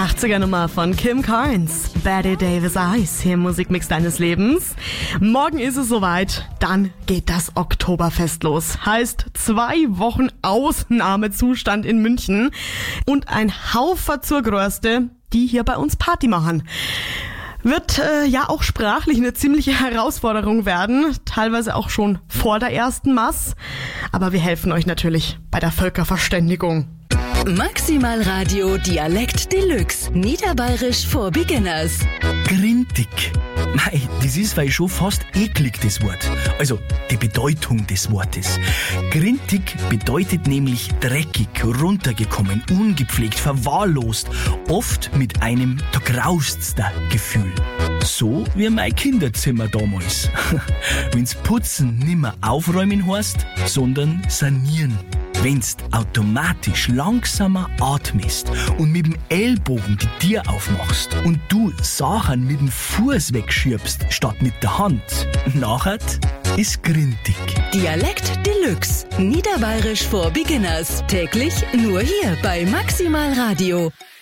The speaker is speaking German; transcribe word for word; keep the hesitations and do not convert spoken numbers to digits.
achtziger-Nummer von Kim Carnes, Betty Davis Eyes, hier im Musikmix deines Lebens. Morgen ist es soweit, dann geht das Oktoberfest los. Heißt zwei Wochen Ausnahmezustand in München und ein Haufer zur Größte, die hier bei uns Party machen. Wird äh, ja auch sprachlich eine ziemliche Herausforderung werden, teilweise auch schon vor der ersten Mass. Aber wir helfen euch natürlich bei der Völkerverständigung. Maximal Radio Dialekt Deluxe. Niederbayerisch for Beginners. Grintig. Mei, das ist weil schon fast eklig, das Wort. Also, die Bedeutung des Wortes. Grintig bedeutet nämlich dreckig, runtergekommen, ungepflegt, verwahrlost. Oft mit einem da graust's da Gefühl. So wie mein Kinderzimmer damals. Wenn's Putzen nimmer aufräumen heißt, sondern sanieren. Wenn's automatisch langsamer atmest und mit dem Ellbogen die Tür aufmachst und du Sachen mit dem Fuß wegschiebst statt mit der Hand, nachher ist grintig. Dialekt Deluxe. Niederbayerisch for Beginners. Täglich nur hier bei Maximal Radio.